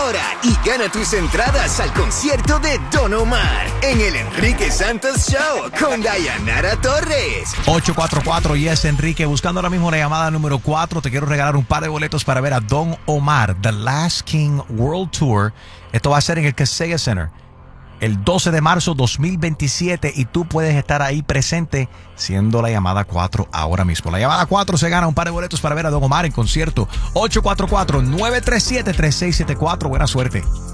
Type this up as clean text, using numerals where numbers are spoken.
ahora y gana tus entradas al concierto de Don Omar en el Enrique Santos Show con Dayanara Torres. 844 Yes Enrique, buscando ahora mismo la llamada número 4. Te quiero regalar un par de boletos para ver a Don Omar, The Last King World Tour. Esto va a ser en el Kaseya Center el 12 de marzo 2027 y tú puedes estar ahí presente siendo la llamada 4 ahora mismo. La llamada 4 se gana un par de boletos para ver a Don Omar en concierto. 844-937-3674. Buena suerte.